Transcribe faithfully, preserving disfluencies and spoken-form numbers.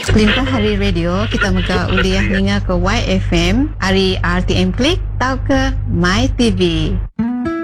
Sekelintah hari radio, kita muka uliah ninga ke Y F M, hari R T M Klik, tau ke My T V.